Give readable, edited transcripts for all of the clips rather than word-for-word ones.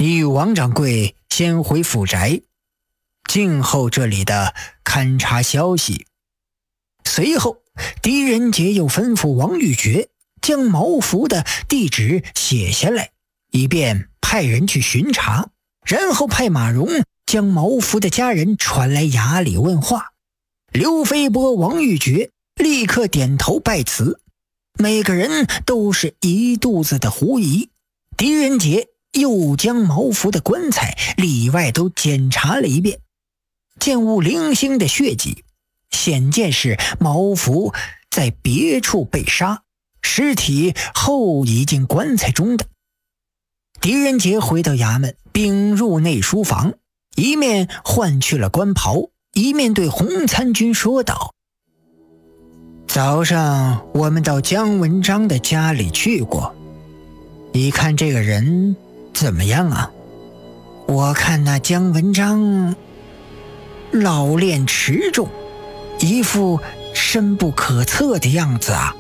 你与王掌柜先回府宅，静候这里的勘察消息。随后狄仁杰又吩咐王玉珏将毛福的地址写下来，以便派人去巡查，然后派马荣将毛福的家人传来衙里问话。刘飞波、王玉珏立刻点头拜辞，每个人都是一肚子的狐疑。狄仁杰又将毛福的棺材里外都检查了一遍，见无零星的血迹，显见是毛福在别处被杀，尸体后移进棺材中的。狄仁杰回到衙门，并入内书房，一面换去了官袍，一面对洪参军说道：早上我们到姜文章的家里去过，你看这个人怎么样啊？我看那姜文章老练持重，一副深不可测的样子啊。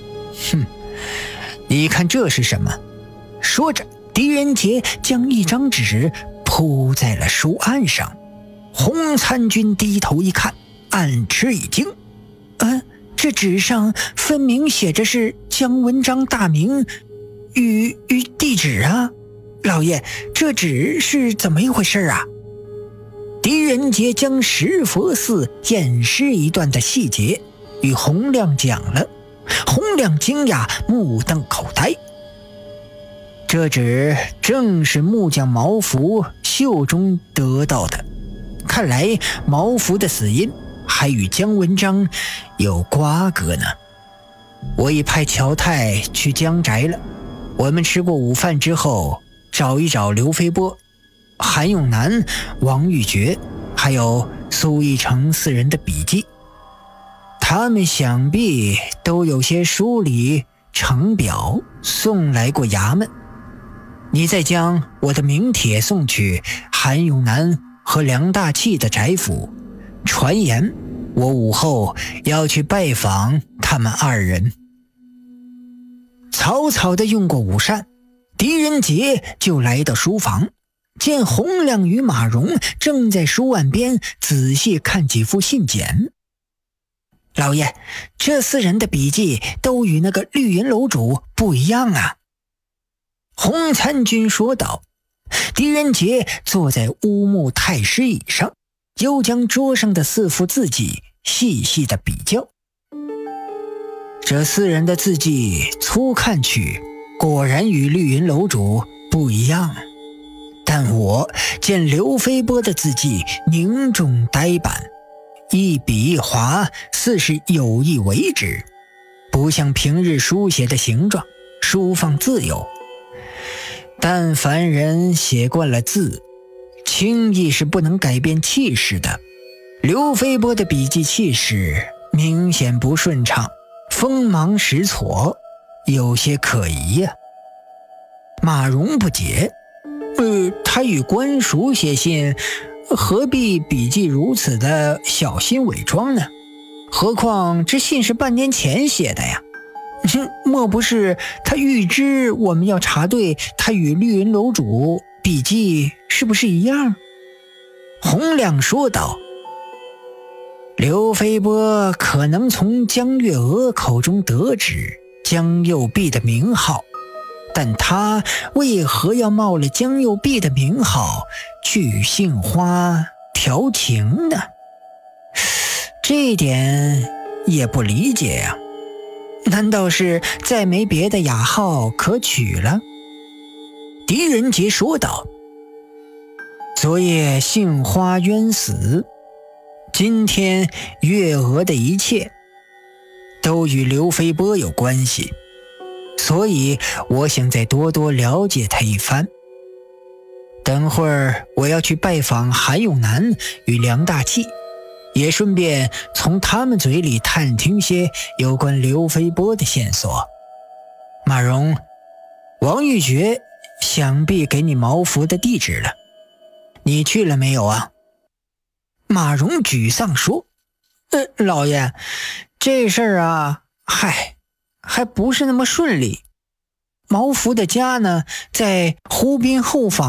你看这是什么？说着，狄仁杰将一张纸铺在了书案上。洪参军低头一看，暗吃一惊。这纸上分明写着是姜文章大名与地址啊。老爷，这纸是怎么一回事啊？狄仁杰将石佛寺验尸一段的细节与洪亮讲了。洪亮惊讶，目瞪口呆。这纸正是木匠毛福袖中得到的，看来毛福的死因还与姜文章有瓜葛呢。我已派乔太去江宅了，我们吃过午饭之后，找一找刘飞波、韩永南、王玉珏还有苏一成四人的笔记，他们想必都有些书里呈表送来过衙门。你再将我的名帖送去韩永南和梁大器的宅府，传言我午后要去拜访他们二人。草草地用过午膳，狄仁杰就来到书房，见洪亮与马荣正在书案边仔细看几副信简。老爷，这四人的笔记都与那个绿云楼主不一样啊。洪参军说道。狄仁杰坐在乌木太师椅上，又将桌上的四幅字迹细细的比较。这四人的字迹粗看去果然与绿云楼主不一样，但我见刘飞波的字迹凝重呆板，一笔一划似是有意为之，不像平日书写的形状，书放自由。但凡人写惯了字，轻易是不能改变气势的。刘飞波的笔记气势明显不顺畅，锋芒实挫，有些可疑呀。马荣不解，他与官署写信，何必笔记如此的小心伪装呢？何况这信是半年前写的呀。莫不是他预知我们要查对他与绿云楼主笔记是不是一样？洪亮说道。刘飞波可能从江月娥口中得知江右弼的名号，但他为何要冒了江右弼的名号去与杏花调情呢？这一点也不理解呀。难道是再没别的雅号可取了？狄仁杰说道。昨夜杏花冤死，今天月娥的一切都与刘飞波有关系，所以我想再多多了解他一番。等会儿我要去拜访韩永南与梁大器，也顺便从他们嘴里探听些有关刘飞波的线索。马荣，王玉珏想必给你毛福的地址了，你去了没有啊？马荣沮丧说：老爷，这事儿啊，还不是那么顺利。毛福的家呢，在湖滨后坊